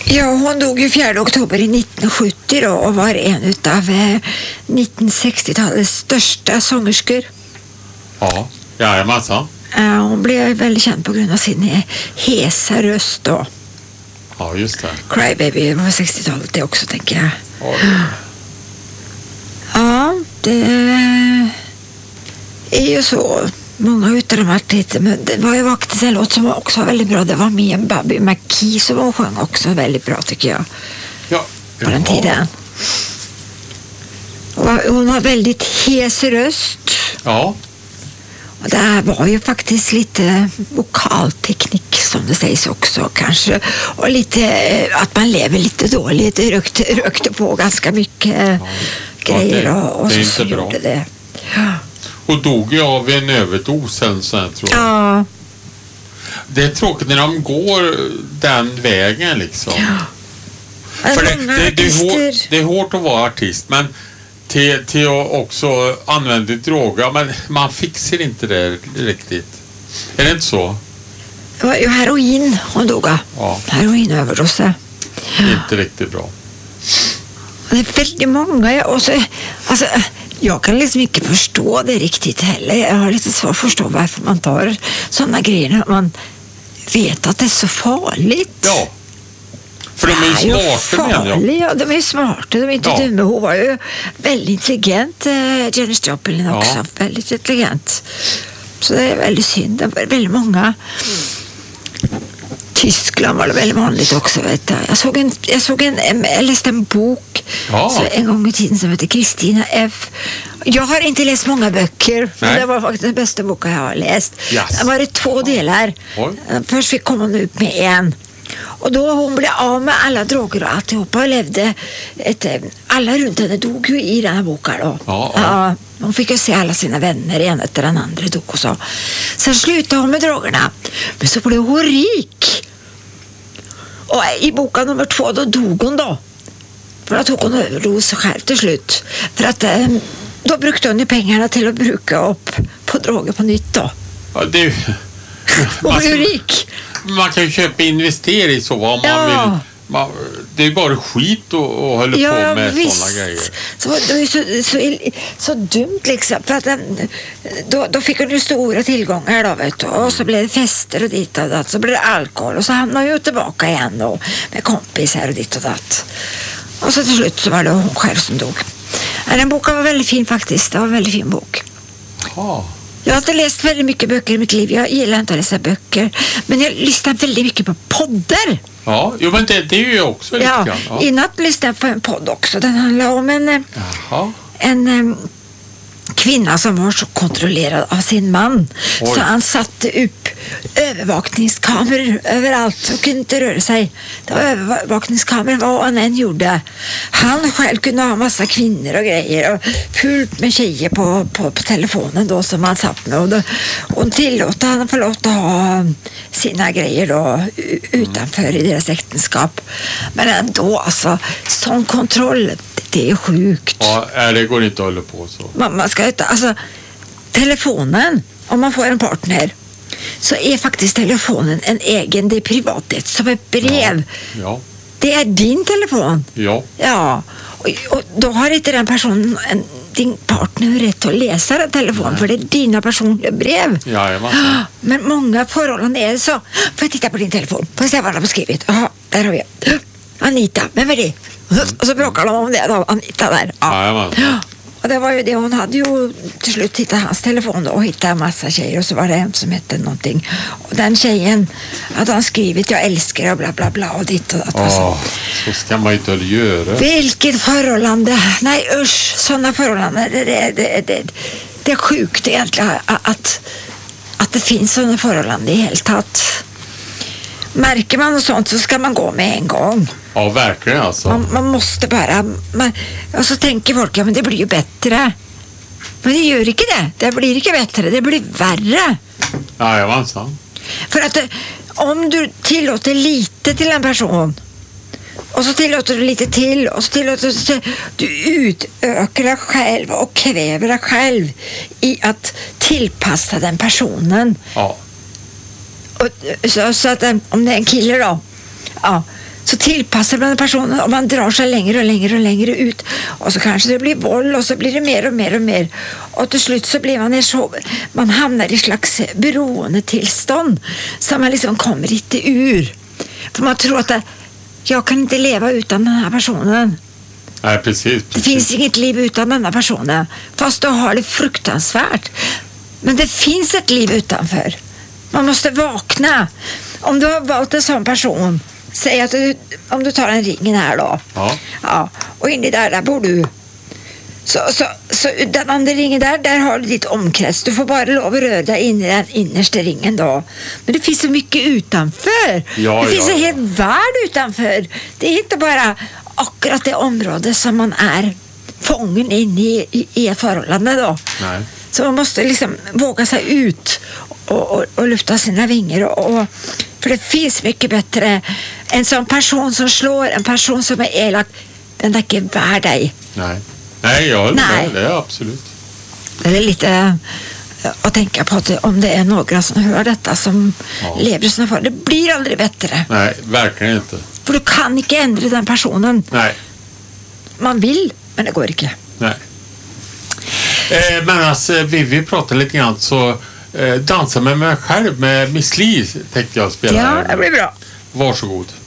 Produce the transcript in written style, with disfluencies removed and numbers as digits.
Ja, hon dog ju 4 oktober 1970 då och var en utav 1960-talets största sångerskor. Ja, jajamensan. Hon blev väldigt känd på grund av sin hesa röst då. Ja, just det. Cry Baby var 60-talet det också, tänker jag. Oj. Ja, det är ju så. Många utav de artisterna, men det var ju faktiskt en låt som också var väldigt bra. Det var Me and Bobby McKee som hon sjöng också väldigt bra, tycker jag. Ja. På den tiden. Och hon har väldigt hes röst. Ja. Och det här var ju faktiskt lite vokalteknik som det sägs också kanske. Och lite att man lever lite dåligt. Rökte på ganska mycket grejer och det är så inte bra. gjorde det. Ja. Och dog ju av en överdos sen, tror jag. Ja. Det är tråkigt när de går den vägen liksom. Ja. För det är artister... hårt att vara artist, men till att också använda droger, men man fixar inte det riktigt. Är det inte så? Det var ju heroin hon dog av. Ja. Heroinöverdose. Inte riktigt bra. Det är väldigt många. Och så, alltså, jag kan liksom inte förstå det riktigt heller. Jag har lite svårt att förstå varför man tar sådana grejer när man vet att det är så farligt. Ja. För de är ju smarta, menar jag. Ja, de är smarta. De är inte dumma. Hon var ju väldigt intelligent, Janis Joplin också. Ja. Väldigt intelligent. Så det är väldigt synd. Det var väldigt många. Tyskland var det väldigt vanligt också, vet jag. Jag läste en bok så en gång i tiden som heter Kristina F. Jag har inte läst många böcker, men det var faktiskt den bästa boken jag har läst. Yes. Det var 2 delar. Först kom hon ut med en. Och då hon blev av med alla droger och alltihopa och levde alla runt henne dog ju i den här boken då. Ja, hon fick ju se alla sina vänner, en efter den andra dog och så. Sen slutade hon med drogerna. Men så blev hon rik. Och i boken nummer 2 då dog hon då. För att hon överdos sig själv till slut. För att då brukade hon ju pengarna till att bruka upp på droger på nytt då. Ja, det hon blev rik. Man kan ju köpa investera i så om man vill. Det är bara skit och hålla på med sådana grejer. Så det är så dumt liksom. För att då fick hon ju stora tillgångar då, vet du. Och så blev det fester och dit och datt. Så blev det alkohol och så hamnade hon ju tillbaka igen då, med kompisar och dit och datt. Och så till slut så var det hon själv som dog. Den boken var väldigt fin faktiskt. Det var en väldigt fin bok. Jag har inte läst väldigt mycket böcker i mitt liv. Jag gillar inte att läsa böcker. Men jag lyssnar väldigt mycket på poddar. Ja, jo, men det är ju också lite grann. Ja. I natt lyssnade jag på en podd också. Den handlar om en kvinna som var så kontrollerad av sin man. Oj. Så han satte upp övervakningskameror överallt och kunde inte röra sig. Det var övervakningskameror vad han än gjorde. Han själv kunde ha massa kvinnor och grejer och fullt med tjejer på telefonen då som han satt med. Och hon tillåter han att ha sina grejer då utanför i deras äktenskap. Men ändå alltså, sån kontroll, det är sjukt. Ja, det går inte att hålla på så. Man ska inte, alltså telefonen, om man får en partner så är faktiskt telefonen en egen, det är privat, det är som ett brev. Ja. Det är din telefon. Ja. Och då har inte den personen, din partner, rätt att läsa den telefonen. För det är dina personliga brev. Men många förhållanden är så. Får jag titta på din telefon? Får jag se vad de har skrivit? Jaha, där har vi Anita, vem är det? Och så bråkar de om det då, Anita där. Och det var ju det, hon hade ju till slut hittat hans telefon då och hittat en massa tjejer och så var det en som hette någonting. Och den tjejen hade han skrivit jag älskar och bla bla bla och ditt och datt. Så ska man inte göra. Vilket förhållande. Nej usch, sådana förhållanden. Det är sjukt egentligen att det finns sådana förhållanden i helt tatt. Märker man något sånt så ska man gå med en gång. Ja, verkligen alltså. Man måste bara... och så tänker folk, ja men det blir ju bättre. Men det gör inte det. Det blir inte bättre, det blir värre. Ja, jag var sant. För att om du tillåter lite till en person och så tillåter du lite till och så tillåter du utökar dig själv och kräver dig själv i att tillpassa den personen. Ja. Och, så att om det är en kille då, så tillpassar man personen och man drar sig längre och längre och längre ut. Och så kanske det blir våld och så blir det mer och mer och mer. Och till slut så blir man hamnar i slags beroendetillstånd så man liksom kommer inte ur. För man tror att jag kan inte leva utan den här personen. Nej, precis. Det finns inget liv utan den här personen. Fast du har det fruktansvärt. Men det finns ett liv utanför. Man måste vakna. Om du har valt en sån person, säg att om du tar en ringen här då. Ja, och in i där bor du. Så den andra ringen där har du ditt omkrets. Du får bara lov att röra dig in i den innersta ringen då. Men det finns så mycket utanför. Det finns en hel värld utanför. Det är inte bara akkurat det område som man är fången in i ett förhållande då. Nej. Så man måste liksom våga sig ut och lyfta sina vingar. För det finns mycket bättre. En sån person som slår, en person som är elak, den är inte värd dig. Nej, jag håller med. Det är absolut. Det är lite att tänka på att om det är några som hör detta som lever i såna fall. Det blir aldrig bättre. Nej, verkligen inte. För du kan inte ändra den personen. Nej. Man vill, men det går inte. Nej. Men alltså, vi pratar lite grann så dansa med mig själv med Miss Li tänkte jag spela. Ja, det blir bra. Varsågod.